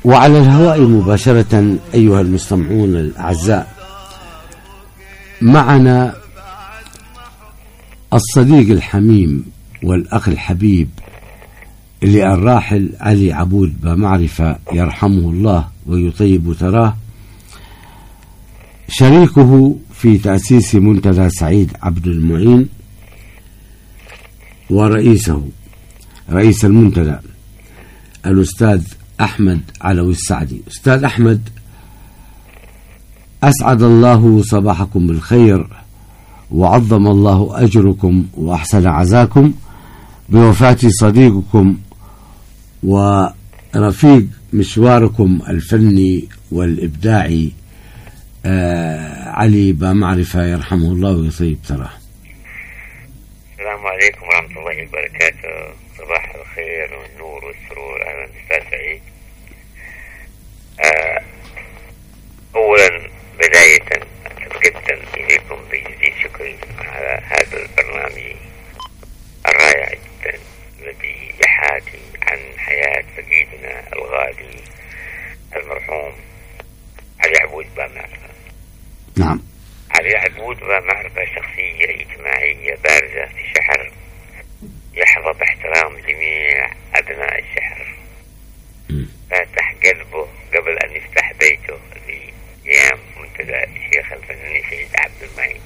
وعلى الهواء مباشرة أيها المستمعون الأعزاء، معنا الصديق الحميم والأخ الحبيب للراحل علي عبود بمعرفة يرحمه الله ويطيب ثراه، شريكه في تأسيس منتدى سعيد عبد المعين ورئيسه رئيس المنتدى الأستاذ أحمد علوي السعدي. أستاذ أحمد، أسعد الله صباحكم بالخير وعظم الله أجركم وأحسن عزاكم بوفاة صديقكم ورفيق مشواركم الفني والإبداعي علي بمعرفة يرحمه الله ويطيب ثراه. السلام عليكم ورحمة الله وبركاته. صباح الخير والنور والسرور. أهلا أستاذ سعيد. أولا بداية أتقدم إليكم بجزيل شكري على هذا البرنامج الرائع جدا الذي يحاكي عن حياة سيدنا الغالي المرحوم علي عبود بمعرفة. نعم. علي عبود بمعرفة شخصية اجتماعية بارزة في الشحر، يحظى باحترام جميع أبناء الشحر. فاتح قلبه قبل أن يفتح بيته في أيام منتدى الشيخ الفناني سعيد عبد المعين.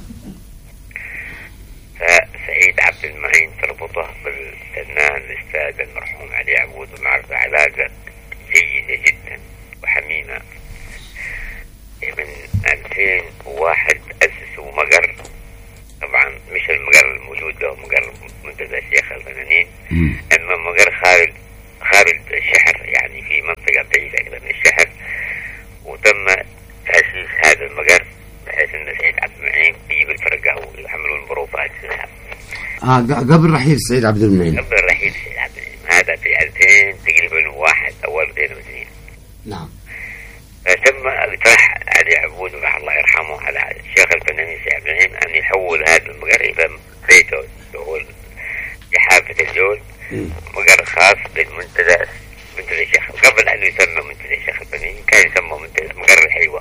فسعيد عبد المعين تربطه بالفنان الأستاذ المرحوم علي عبود بمعرفة علاقة جيدة جدا وحميمة. من 2001 أسسوا مقر، طبعا مش المقر الموجود له مقر منتدى الشيخ الفنانين، إنما مقر خارج الشحر، يعني في منطقة بعيدة كده من الشحر. وتم تأسيس هذا المقر بحيث أن سعيد عبد المعين يجيب الفرقة ويحملون البروفات. قبل رحيل سعيد عبد المعين. قبل رحيل سعيد عبد المعين، هذا في 2000 تقريبا 1 أو 2002. نعم. فتم اقتراح علي عبود الله يرحمه على الشيخ الفناني سعيد عبد المعين أن يحول هذا المقر إلى بيته اللي هو حافة الجول، مقر خاص بالمنتدى الشيخ. قبل أن يسمى منتدى الشيخ الفناني كان يسمى منتدى مقر الحيوة.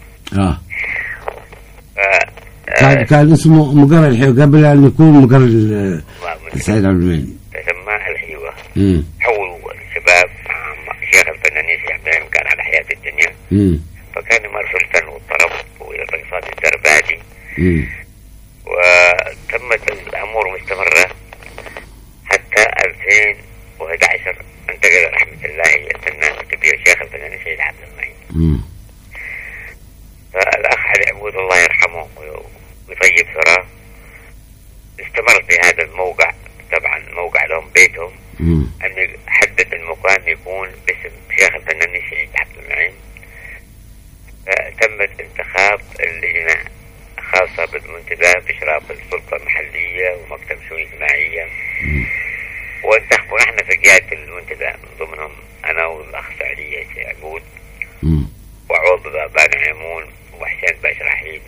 كان اسمه مقر الحيوة قبل أن يكون مقر سعيد عبد المعين. سماه الحيوة. حولوا الشباب مع الشيخ الفناني سعيد عبد المعين كان على حياة الدنيا. فكان يمارس الفن والطرب والرقصات الدربادي. وتمت الأمور مستمرة حتى 2011 انتقل رحمة الله الفنان الكبير الشيخ الفنان سعيد عبد المعين. فالأخ علي عبود الله يرحمه ويطيب ثراه استمر في هذا الموقع. طبعا موقع لهم بيتهم، أن حدد المكان يكون باسم شيخ الفنان سعيد عبد المعين. فتمت انتخاب اللجنة خاصة بالمنتدى بإشراف السلطة المحلية ومكتب شؤون اجتماعية، وانتخبوا نحن في قيادة المنتدى من ضمنهم أنا والأخ سعدية عبود وعوض بان عيمون وحسين باش رحيل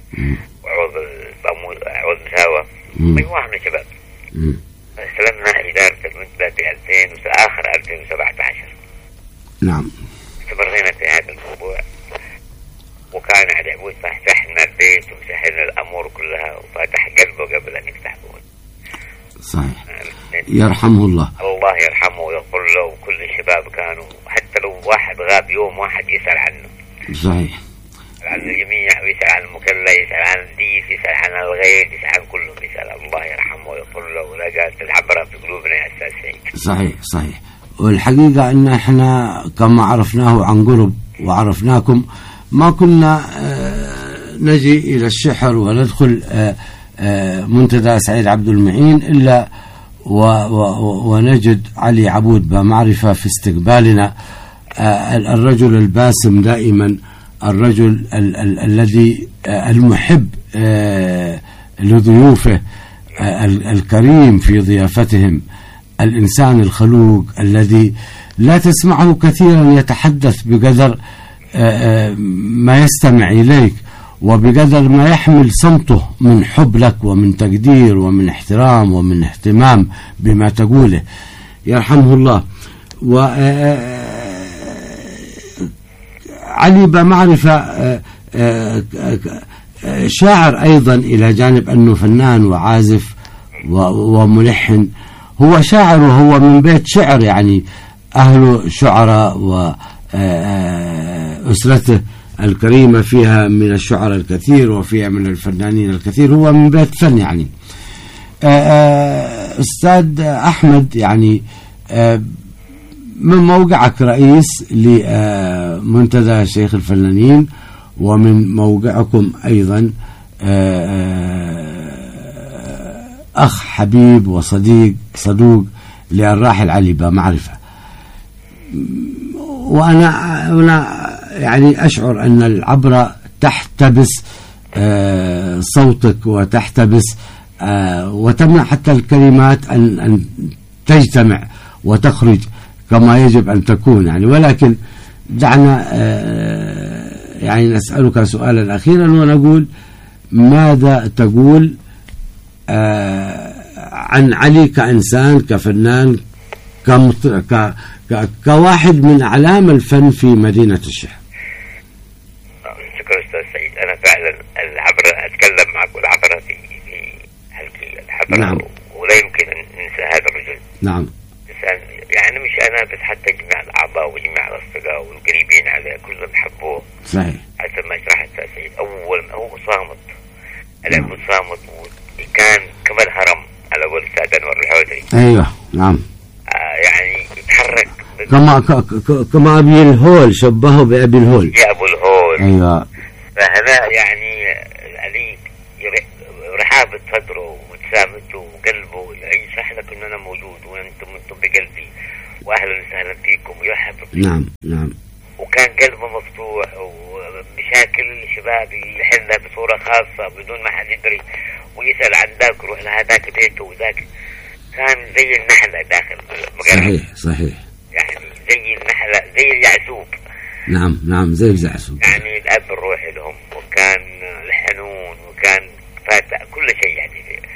وعوض مساوى مجموعة من الشباب. استلمنا إدارة المنتدى في آخر 2017. نعم. استمرينا في هذا الموضوع، وكان علي عبود فتحنا البيت وسهلنا الأمور كلها وفتح قلبه قبل أن يفتح بوت. صحيح. يرحمه الله. الله يرحمه ويغفر له. وكل الشباب كانوا حتى لو واحد غاب يوم واحد يسأل عنه. صحيح. يسأل عن الجميع ويسأل عن المكلا، يسأل عن الضيف، يسأل عن الغير، يسأل عن كلهم، يسأل. الله يرحمه ويغفر له ولقى العبرة في قلوبنا يا أستاذ سعيد. صحيح صحيح. والحقيقة إن إحنا كما عرفناه عن قرب وعرفناكم ما كنا نجي إلى الشحر وندخل منتدى سعيد عبد المعين إلا ونجد علي عبود بمعرفة في استقبالنا، الرجل الباسم دائما، الرجل الذي المحب لضيوفه، الكريم في ضيافتهم، الإنسان الخلوق الذي لا تسمعه كثيرا يتحدث بقدر ما يستمع إليك، وبقدر ما يحمل صمته من حب لك ومن تقدير ومن احترام ومن اهتمام بما تقوله. يرحمه الله. علي بمعرفة شاعر أيضا إلى جانب أنه فنان وعازف وملحن. هو شاعر وهو من بيت شعر، يعني أهله شعراء وأسرته الكريمة فيها من الشعراء الكثير وفيها من الفنانين الكثير. هو من بيت فن يعني. أستاذ أحمد، يعني من موقعك رئيس لمنتدى شيخ الفنانين، ومن موقعكم أيضا أخ حبيب وصديق صدوق للراحل علي بمعرفة، وأنا يعني أشعر أن العبرة تحتبس صوتك وتحتبس وتمنع حتى الكلمات أن تجتمع وتخرج كما يجب أن تكون يعني. ولكن دعنا يعني نسألك سؤالا أخيرا ونقول: ماذا تقول عن علي كإنسان، كفنان، كواحد من أعلام الفن في مدينة الشيخ؟ شكرا أستاذ سعيد. أنا فعلا العبرة أتكلم معك، والعبرة في حلقي العبرة. نعم. ولا يمكن أن ننسى هذا الرجل. نعم. يعني مش أنا بس، حتى جميع الأعضاء وجميع الأصدقاء والقريبين عليه كلهم حبوه. صحيح. حسب ما شرحت أستاذ سعيد، أول ما هو صامت، العبد صامت، وكان كما الهرم على قول الأستاذ أنور الحوثري. أيوه نعم. يعني يتحرك كما أبي الهول، شبهه بأبي الهول. يا أبو الهول. أيوه. فهنا يعني علي رحابة صدره وابتسامته وقلبه يشرح لك إن أنا موجود وأنتم بقلبي، وأهلا وسهلا فيكم ويرحب بكم. نعم نعم. وكان قلبه مفتوح، ومشاكل الشباب يحلها بصورة خاصة بدون ما حد يدري، ويسأل عن ذاك يروح لهذاك بيته وذاك. كان زي النحلة داخل صحيح صحيح. يعني زي النحلة، زي اليعسوب. نعم نعم، زي اليعسوب. يعني الأب الروحي لهم، وكان الحنون، وكان فاتح كل شيء يعني.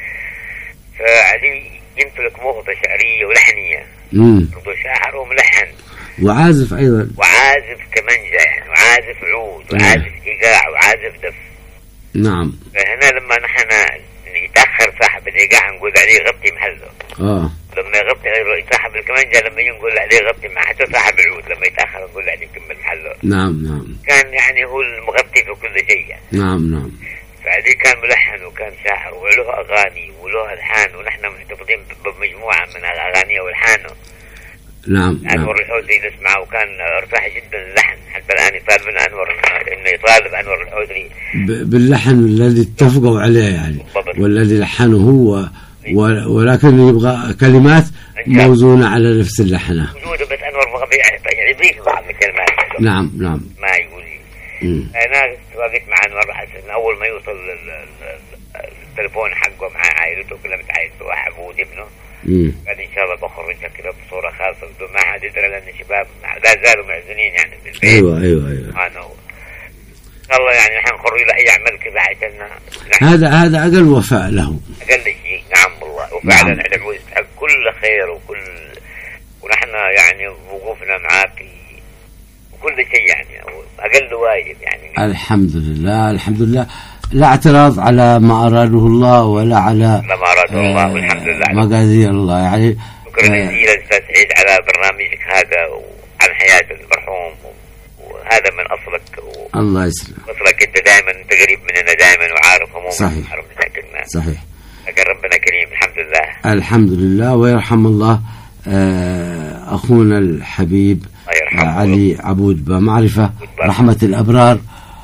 فعلي يمتلك موهبة شعرية ولحنية. برضو شاعر وملحن وعازف أيضا، وعازف كمانجا يعني، وعازف عود، وعازف إيقاع، وعازف دف. نعم. فهنا لما نحن يتأخر صاحب الإيقاع نقول عليه غطي محله. لما يغطي صاحب الكمانجا، لما ينقول عليه غطي مع حتى صاحب العود لما يتأخر نقول عليه كمل محله. نعم نعم. كان يعني هو المغطي في كل شيء يعني. نعم نعم. فعلي كان ملحن وكان شاعر وله أغاني وله ألحان، ونحن محتفظين بمجموعة من أغانيه والحانه. نعم. أنور الحوثري نسمعه، وكان ارتاح جدا اللحن، حتى الآن يطالب من أنور إنه يطالب أنور الحوثري باللحن الذي اتفقوا عليه يعني، والذي لحنه هو، ولكن يبغى كلمات موزونة على نفس اللحنة موجودة، بس أنور يضيف بعض الكلمات. نعم نعم. ما يقول أنا وقت مع أنور حسن، أول ما يوصل التلفون حقه مع عائلته، كلمت عائلته وأبوه وابنه، قال إن شاء الله بخرجك كده بصورة خاصة بدون ما حد يدري، لأن الشباب لا زالوا معزنين يعني بالبيت. أيوة. إن شاء الله يعني نحن نخرج له يعمل كذا عشان هذا أقل وفاء له، أقل شيء. نعم والله. وفعلا العبود يستحق كل خير ونحن يعني وقوفنا معاك وكل شيء يعني، أقل واجب يعني. الحمد لله الحمد لله. لا اعتراض على ما أراده الله ولا على ما أراده الله، والحمد لله مقادير الله يعني. شكرا جزيلا أستاذ سعيد على برنامجك هذا وعن حياة المرحوم، وهذا من أصلك الله يسلمك. أصلك أنت دائما أنت قريب مننا دائما، وعارف همومنا. صحيح. وعارف مشاكلنا. صحيح. لكن ربنا كريم الحمد لله. الحمد لله. ويرحم الله أخونا الحبيب علي عبود بمعرفة، رحمة الأبرار.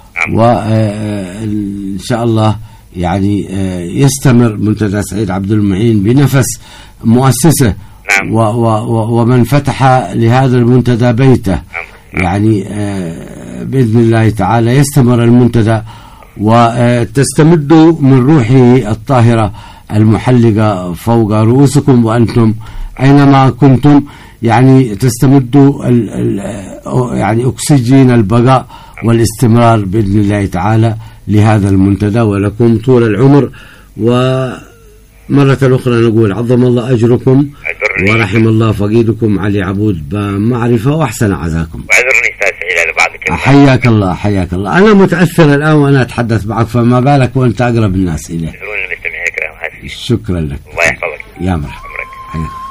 وإن شاء الله يعني يستمر منتدى سعيد عبد المعين بنفس مؤسسه. نعم. ومن فتح لهذا المنتدى بيته. يعني بإذن الله تعالى يستمر المنتدى، وتستمد من روحه الطاهرة المحلقة فوق رؤوسكم وأنتم أينما كنتم، يعني تستمد يعني أكسجين البقاء والاستمرار بإذن الله تعالى لهذا المنتدى، ولكم طول العمر. ومرة أخرى نقول عظم الله أجركم ورحم الله فقيدكم علي عبود بمعرفة وأحسن عزاكم. وأعذرني أستاذ سعيد على بعض حياك الله حياك الله. أنا متأثر الآن وأنا أتحدث معك، فما بالك وأنت أقرب الناس إليه. المستمعين الكرام، شكرا لك. الله يحفظك. يا مرحبا.